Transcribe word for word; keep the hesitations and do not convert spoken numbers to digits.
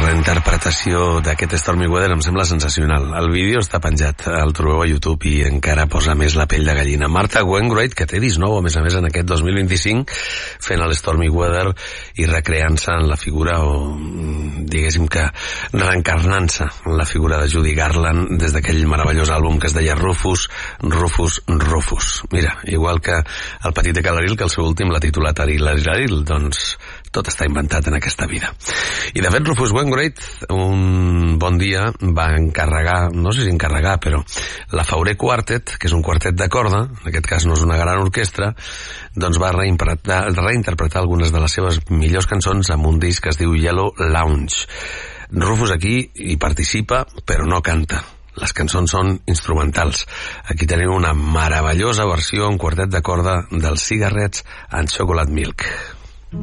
reinterpretació d'aquest Stormy Weather em sembla sensacional. El vídeo està penjat, el trobeu a YouTube i encara posa més la pell de gallina. Martha Wainwright, que té dinou, a més a més, en aquest dos mil vint-i-cinc, fent el Stormy Weather i recreant-se en la figura, o diguéssim que reencarnant-se en la figura de Judy Garland des d'aquell meravellós àlbum que es deia Rufus, Rufus, Rufus. Mira, igual que el petit de Calaril, que el seu últim l'ha titulat Aril, Aril, Aril, doncs tot està inventat en aquesta vida. I de fet, Rufus Wainwright un bon dia va encarregar, no sé si encarregar, però la Fauré Quartet, que és un quartet de corda, en aquest cas no és una gran orquestra, doncs va reinterpretar, reinterpretar algunes de les seves millors cançons amb un disc que es diu Yellow Lounge. Rufus aquí hi participa, però no canta. Les cançons són instrumentals. Aquí tenim una meravellosa versió en quartet de corda dels Cigarettes and Chocolate Milk.